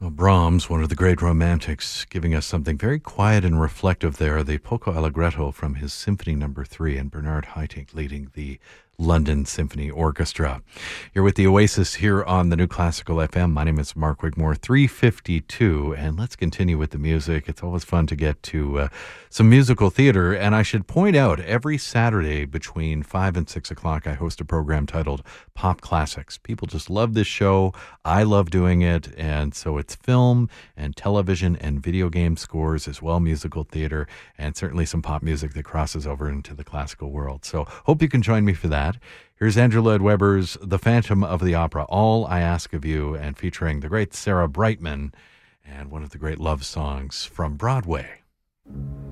Brahms, one of the great romantics, giving us something very quiet and reflective there, the Poco Allegretto from his Symphony No. 3, and Bernard Haitink leading the London Symphony Orchestra. You're with the Oasis here on the New Classical FM. My name is Mark Wigmore, 352, and let's continue with the music. It's always fun to get to some musical theater, and I should point out, every Saturday between 5 and 6 o'clock, I host a program titled Pop Classics. People just love this show. I love doing it, and so it's film and television and video game scores, as well musical theater, and certainly some pop music that crosses over into the classical world. So hope you can join me for that. Here's Andrew Lloyd Webber's The Phantom of the Opera, All I Ask of You, and featuring the great Sarah Brightman and one of the great love songs from Broadway.